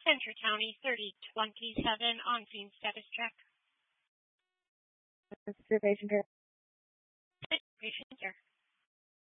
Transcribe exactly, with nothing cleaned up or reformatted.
Centre County thirty twenty-seven on-scene status check. This is your patient care. Patient care.